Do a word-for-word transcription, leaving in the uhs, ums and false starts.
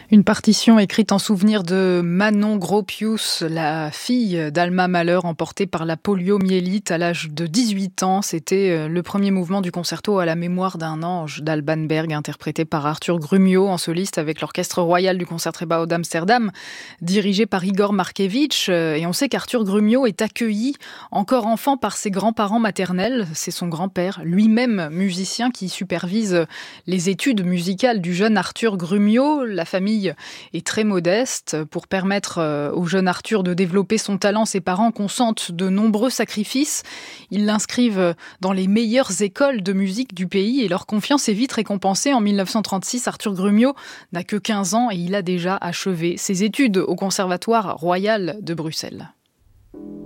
Une partition écrite en souvenir de Manon Gropius, la fille d'Alma Mahler, emportée par la poliomyélite à l'âge de dix-huit ans. C'était le premier mouvement du concerto à la mémoire d'un ange d'Alban Berg, interprété par Arthur Grumio en soliste avec l'Orchestre Royal du Concertgebouw d'Amsterdam, dirigé par Igor Markevitch. Et on sait qu'Arthur Grumio est accueilli encore enfant par ses grands-parents maternels. C'est son grand-père, lui-même musicien, qui supervise les études musicales du jeune Arthur Grumio. La famille est très modeste. Pour permettre au jeune Arthur de développer son talent, ses parents consentent de nombreux sacrifices. Ils l'inscrivent dans les meilleures écoles de musique du pays et leur confiance est vite récompensée. En mille neuf cent trente-six, Arthur Grumio n'a que quinze ans et il a déjà achevé ses études au Conservatoire royal de Bruxelles.